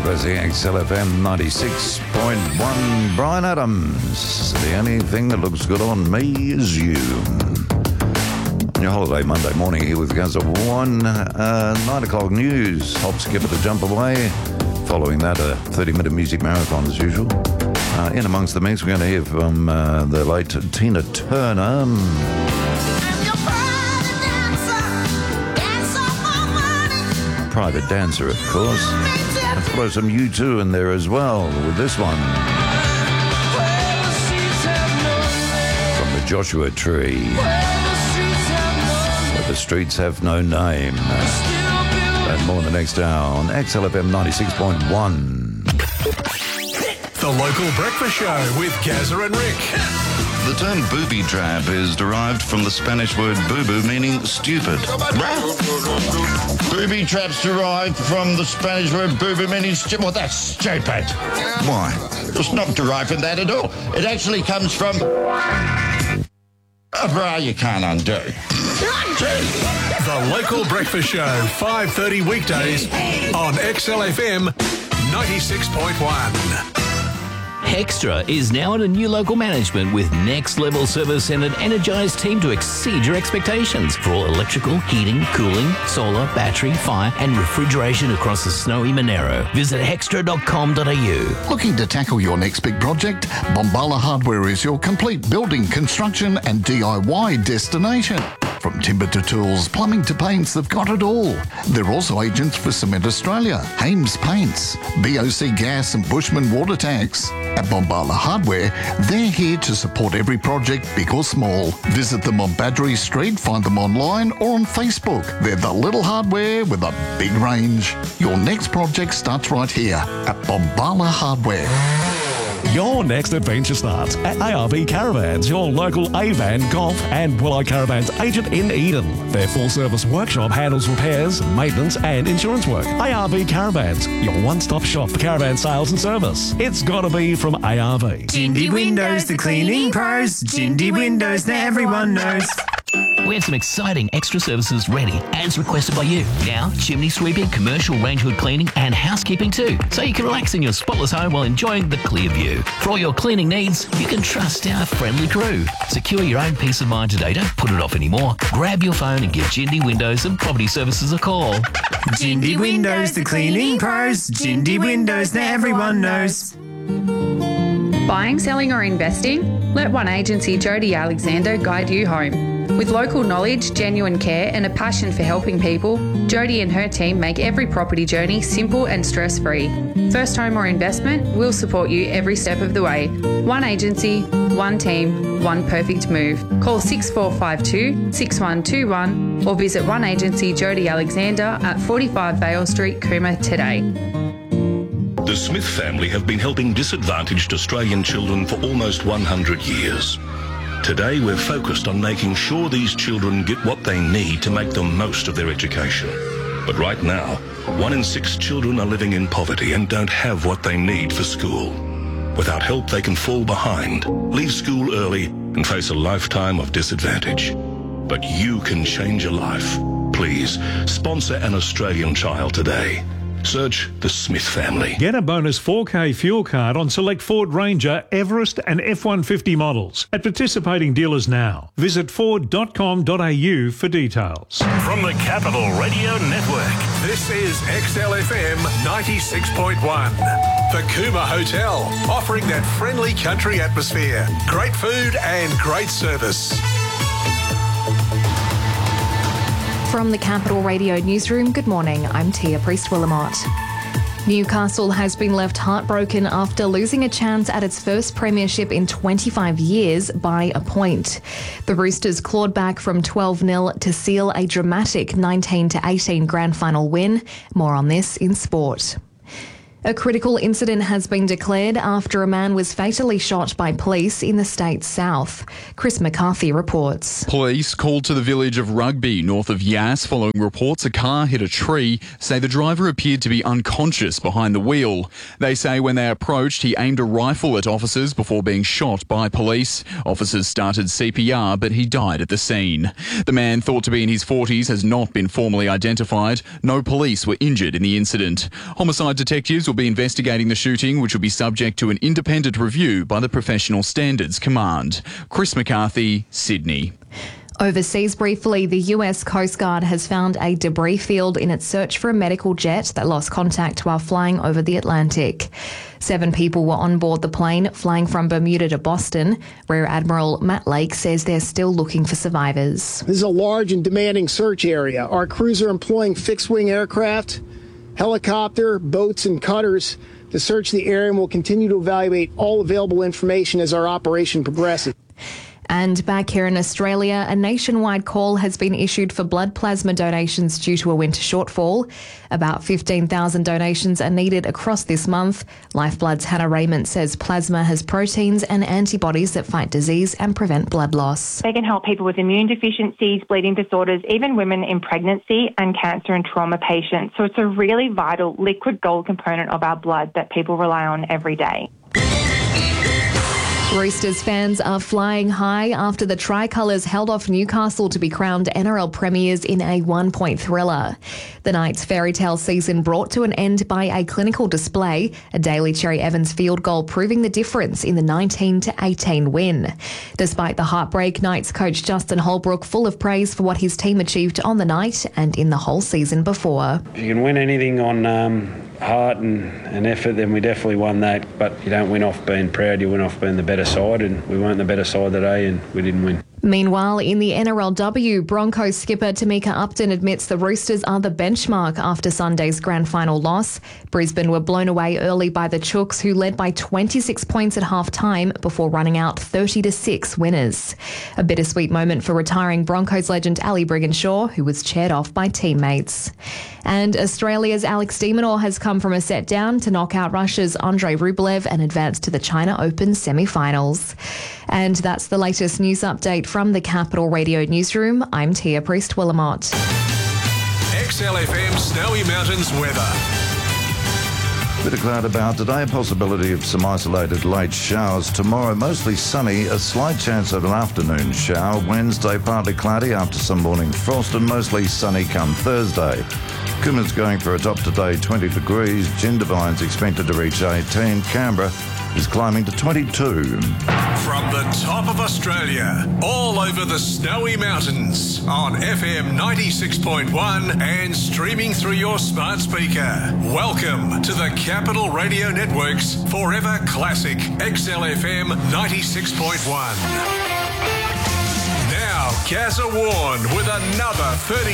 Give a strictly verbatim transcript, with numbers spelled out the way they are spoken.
Pressing X L F M ninety-six point one. Brian Adams. The only thing that looks good on me is you. On your holiday Monday morning here with Gaza One. Uh, nine o'clock news. Hop, skip it, a jump away. Following that, a thirty-minute music marathon as usual. Uh, in amongst the mix, we're going to hear from uh, the late Tina Turner. Private Dancer, of course. And throw some U two in there as well with this one. From the Joshua Tree. Where the streets have no name. And more in the next hour on X L F M ninety-six point one. The Local Breakfast Show with Gaza and Rick. The term booby trap is derived from the Spanish word bubu, meaning stupid. Booby traps derived from the Spanish word bubu, meaning stupid. Well, that's stupid. Why? It's not derived from that at all. It actually comes from a bra you can't undo. The Local Breakfast Show, five thirty weekdays on X L F M ninety-six point one. Hextra is now under new local management with next level service and an energised team to exceed your expectations for all electrical, heating, cooling, solar, battery, fire and refrigeration across the snowy Monero. Visit hextra dot com dot a u. Looking to tackle your next big project? Bombala Hardware is your complete building, construction and D I Y destination. From timber to tools, plumbing to paints, they've got it all. They're also agents for Cement Australia, Hames Paints, B O C Gas and Bushman Water Tanks. At Bombala Hardware, they're here to support every project, big or small. Visit them on Badgery Street, find them online or on Facebook. They're the little hardware with a big range. Your next project starts right here at Bombala Hardware. Your next adventure starts at A R V Caravans, your local A-Van, Golf and Willow Caravans agent in Eden. Their full-service workshop handles repairs, maintenance and insurance work. A R V Caravans, your one-stop shop for caravan sales and service. It's got to be from A R V. Jindy Windows, the cleaning pros. Jindy Windows that everyone knows. We have some exciting extra services ready as requested by you. Now, chimney sweeping, commercial range hood cleaning and housekeeping too. So you can relax in your spotless home while enjoying the clear view. For all your cleaning needs, you can trust our friendly crew. Secure your own peace of mind today. Don't put it off anymore. Grab your phone and give Jindy Windows and Property Services a call. Jindy Windows, the cleaning pros. Jindy Windows that everyone knows. Buying, selling or investing? Let One Agency Jody Alexander guide you home. With local knowledge, genuine care and a passion for helping people, Jody and her team make every property journey simple and stress-free. First home or investment, we'll support you every step of the way. One agency, one team, one perfect move. Call six four five two, six one two one or visit One Agency Jody Alexander at forty-five Vale Street, Cooma today. The Smith family have been helping disadvantaged Australian children for almost one hundred years. Today we're focused on making sure these children get what they need to make the most of their education. But right now, one in six children are living in poverty and don't have what they need for school. Without help, they can fall behind, leave school early and face a lifetime of disadvantage. But you can change a life. Please, sponsor an Australian child today. Search the Smith family. Get a bonus four K fuel card on select Ford Ranger, Everest and F one fifty models at participating dealers now. Visit ford dot com dot a u for details. From the Capital Radio Network, this is X L F M ninety-six point one. The Cooma Hotel, offering that friendly country atmosphere, great food and great service. From the Capital Radio Newsroom, good morning. I'm Tia Priest-Willamot. Newcastle has been left heartbroken after losing a chance at its first premiership in twenty-five years by a point. The Roosters clawed back from twelve nil to seal a dramatic nineteen to eighteen grand final win. More on this in sport. A critical incident has been declared after a man was fatally shot by police in the state's south. Chris McCarthy reports. Police called to the village of Rugby, north of Yass, following reports a car hit a tree, say the driver appeared to be unconscious behind the wheel. They say when they approached, he aimed a rifle at officers before being shot by police. Officers started C P R, but he died at the scene. The man, thought to be in his forties, has not been formally identified. No police were injured in the incident. Homicide detectives will be investigating the shooting, which will be subject to an independent review by the Professional Standards Command. Chris McCarthy, Sydney. Overseas briefly, the U S Coast Guard has found a debris field in its search for a medical jet that lost contact while flying over the Atlantic. Seven people were on board the plane flying from Bermuda to Boston. Rear Admiral Matt Lake says they're still looking for survivors. This is a large and demanding search area. Our crews are employing fixed-wing aircraft, helicopter, boats and cutters to search the area, and will continue to evaluate all available information as our operation progresses. And back here in Australia, a nationwide call has been issued for blood plasma donations due to a winter shortfall. About fifteen thousand donations are needed across this month. Lifeblood's Hannah Raymond says plasma has proteins and antibodies that fight disease and prevent blood loss. They can help people with immune deficiencies, bleeding disorders, even women in pregnancy and cancer and trauma patients. So it's a really vital liquid gold component of our blood that people rely on every day. Roosters fans are flying high after the Tricolours held off Newcastle to be crowned N R L premiers in a one-point thriller. The Knights' fairy tale season brought to an end by a clinical display, a Daly Cherry Evans field goal proving the difference in the nineteen to eighteen win. Despite the heartbreak, Knights coach Justin Holbrook full of praise for what his team achieved on the night and in the whole season before. If you can win anything on um, heart and, and effort, then we definitely won that. But you don't win off being proud, you win off being the better side, and we weren't the better side today and we didn't win. Meanwhile, in the N R L W, Broncos skipper Tamika Upton admits the Roosters are the benchmark after Sunday's grand final loss. Brisbane were blown away early by the Chooks, who led by twenty-six points at half-time before running out thirty to six winners. A bittersweet moment for retiring Broncos legend Ali Brigginshaw, who was cheered off by teammates. And Australia's Alex de Minaur has come from a set down to knock out Russia's Andrei Rublev and advance to the China Open semi-finals. And that's the latest news update from the Capital Radio newsroom. I'm Tia Priest-Willamot. X L F M Snowy Mountains weather. Bit of cloud about today, a possibility of some isolated late showers. Tomorrow, mostly sunny, a slight chance of an afternoon shower. Wednesday, partly cloudy after some morning frost, and mostly sunny come Thursday. Coomer's going for a top today, twenty degrees. Jindabyne's expected to reach eighteen. Canberra is climbing to twenty-two. From the top of Australia, all over the Snowy Mountains, on F M ninety-six point one and streaming through your smart speaker. Welcome to the Capital Radio Network's Forever Classic X L F M ninety-six point one. Now, Gazza Warren with another thirty